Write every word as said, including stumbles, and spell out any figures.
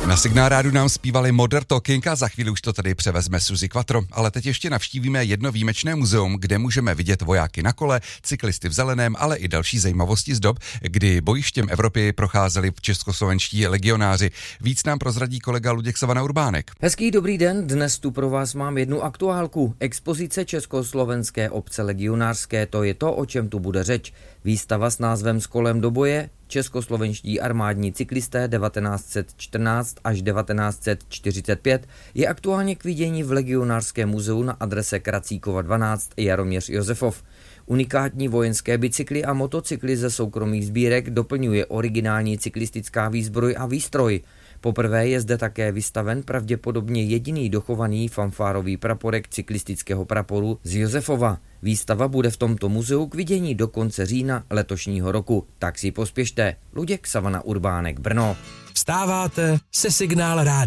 Na Signál rádu nám zpívali Modern Talking a za chvíli už to tady převezme Suzy Quattro, ale teď ještě navštívíme jedno výjimečné muzeum, kde můžeme vidět vojáky na kole, cyklisty v zeleném, ale i další zajímavosti z dob, kdy bojištěm Evropy procházeli českoslovenští legionáři. Víc nám prozradí kolega Luděk Savana Urbánek. Hezký dobrý den, dnes tu pro vás mám jednu aktuálku. Expozice Československé obce legionářské, to je to, o čem tu bude řeč. Výstava s názvem S kolem do boje, českoslovenští armádní cyklisté devatenáct set čtrnáct až devatenáct set čtyřicet pět je aktuálně k vidění v Legionářském muzeu na adrese Kracíkova dvanáct Jaroměř Josefov. Unikátní vojenské bicykly a motocykly ze soukromých sbírek doplňuje originální cyklistická výzbroj a výstroj. Poprvé je zde také vystaven pravděpodobně jediný dochovaný fanfárový praporek cyklistického praporu z Josefova. Výstava bude v tomto muzeu k vidění do konce října letošního roku. Tak si pospěšte. Luděk Savana Urbánek, Brno. Vstáváte se Signál rádia.